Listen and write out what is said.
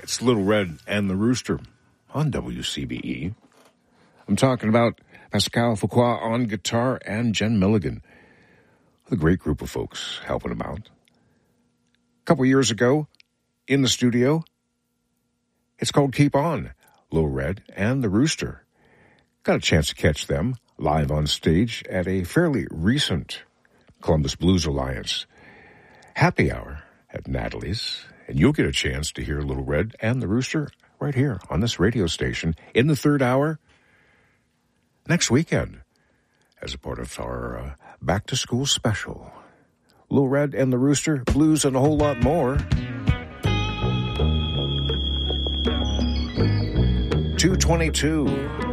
It's Little Red and the Rooster on WCBE. I'm talking about Pascal Fuqua on guitar and Jen Milligan, with a great group of folks helping him out. A couple years ago, in the studio, it's called Keep On, Little Red and the Rooster. Got a chance to catch them live on stage at a fairly recent Columbus Blues Alliance happy hour at Natalie's, and you'll get a chance to hear Little Red and the Rooster right here on this radio station in the third hour next weekend as a part of our back-to-school special. Little Red and the Rooster, blues, and a whole lot more. 2:22.